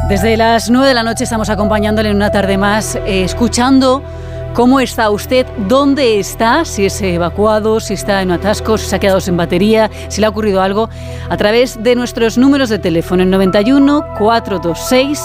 Desde las 9 de la noche estamos acompañándole en una tarde más, escuchando cómo está usted, dónde está, si es evacuado, si está en atascos, si se ha quedado sin batería, si le ha ocurrido algo, a través de nuestros números de teléfono en 91 426